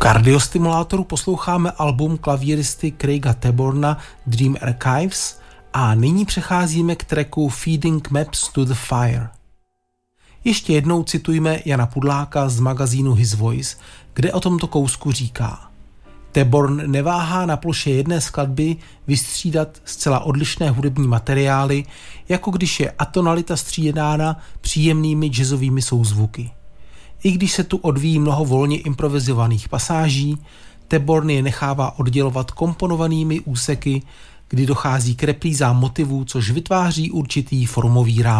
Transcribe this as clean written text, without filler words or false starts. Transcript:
Kardiostimulátoru posloucháme album klavíristy Craiga Taborna Dream Archives a nyní přecházíme k tracku Feeding Maps to the Fire. Ještě jednou citujme Jana Pudláka z magazínu His Voice, kde o tomto kousku říká: Taborn neváhá na ploše jedné skladby vystřídat zcela odlišné hudební materiály, jako když je atonalita střídána příjemnými jazzovými souzvuky. I když se tu odvíjí mnoho volně improvizovaných pasáží, Taborn je nechává oddělovat komponovanými úseky, kdy dochází k reprízám motivů, což vytváří určitý formový rámec.